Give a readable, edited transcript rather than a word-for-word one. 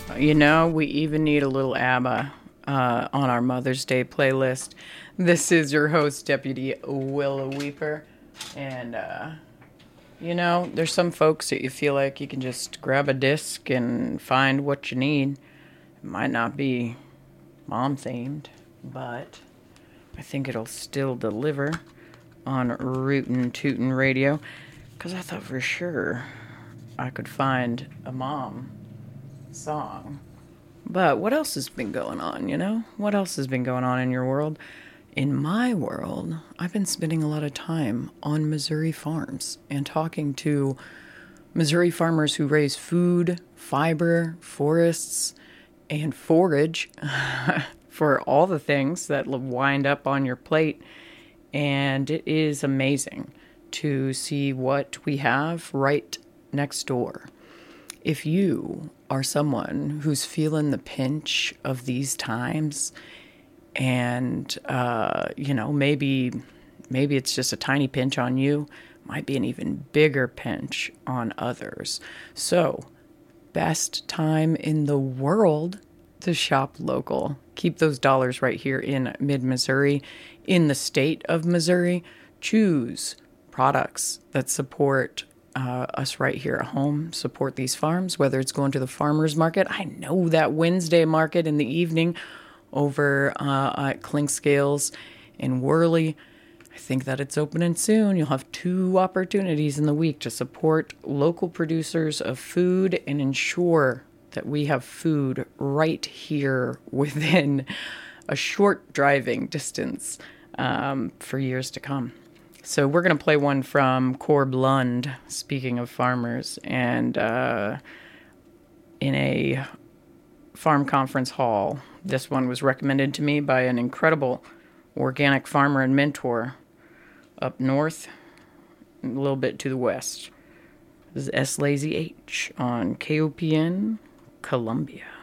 You know, we even need a little ABBA on our Mother's Day playlist. This is your host, Deputy Willa Weeper. And, you know, there's some folks that you feel like you can just grab a disc and find what you need. It might not be mom-themed, but I think it'll still deliver on Rootin' Tootin' Radio. Because I thought for sure I could find a mom song. But what else has been going on, you know? What else has been going on in your world? In my world, I've been spending a lot of time on Missouri farms and talking to Missouri farmers who raise food, fiber, forests, and forage for all the things that wind up on your plate. And it is amazing to see what we have right next door. If you are someone who's feeling the pinch of these times and, you know, maybe it's just a tiny pinch on you, might be an even bigger pinch on others. So, best time in the world to shop local. Keep those dollars right here in mid-Missouri, in the state of Missouri. Choose products that support us right here at home, support these farms, whether it's going to the farmer's market. I know that Wednesday market in the evening over at Clinkscales in Worley. I think that it's opening soon. You'll have 2 opportunities in the week to support local producers of food and ensure that we have food right here within a short driving distance for years to come. So we're going to play one from Corb Lund, speaking of farmers, and in a farm conference hall. This one was recommended to me by an incredible organic farmer and mentor up north, and a little bit to the west. This is S. Lazy H on KOPN, Columbia.